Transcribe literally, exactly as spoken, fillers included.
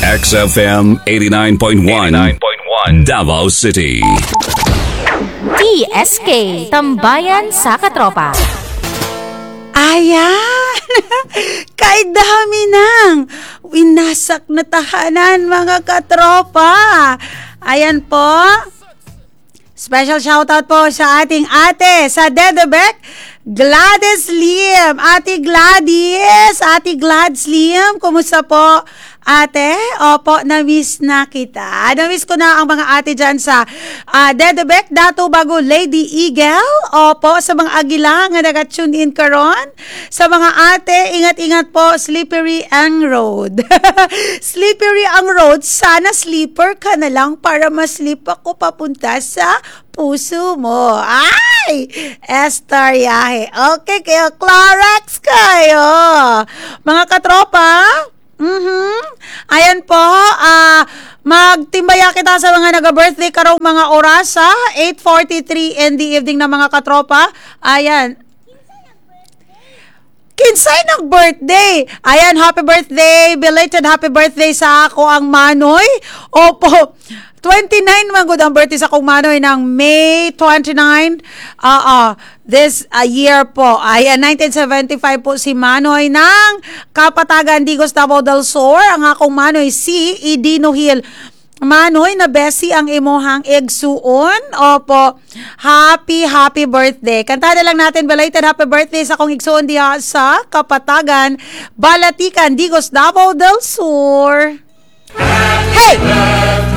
X F M eighty-nine point one Davao City. T S K, Tambayan sa Katropa. Ayan! Kay dami nang winasak na tahanan, mga katropa. Ayan po. Special shoutout po sa ating ate sa Dedebek, Gladys Lim. Ate Gladys, Ate Glads Lim, kumusta po? Ate, opo, na-miss na kita. Na-miss ko na ang mga ate dyan sa uh, Dedebek, Dato Bago, Lady Eagle. Opo, sa mga agila nga nag-tune in karon. Sa mga ate, ingat-ingat po, slippery ang road. Slippery ang road, sana sleeper ka na lang para maslip ako papunta sa puso mo. Ay! Esther Yahe. Okay, kayo, Clarex kayo. Mga katropa, Mm-hmm. Ayan po, uh, magtimbaya kita sa mga nag-birthday karong mga oras ha, eight forty-three in the evening na mga katropa. Ayan. Kinsay ng birthday. Ayan, happy birthday, belated happy birthday sa ako ang Manoy. Opo, twenty-nine man good ang birthday sa akong Manoy ng May twenty-ninth. Uh, uh, this uh, year po. Ayan, nineteen seventy-five po si Manoy ng Kapatagan, Digos, Davao del Sur. Ang akong Manoy si Idino Hill. Manoy, na besi ang imuhang igsuon. Opo, happy, happy birthday. Kantada lang natin, belated happy birthday sa akong igsuon diha sa Kapatagan, Balatican, Digos, Davao del Sur. Hey!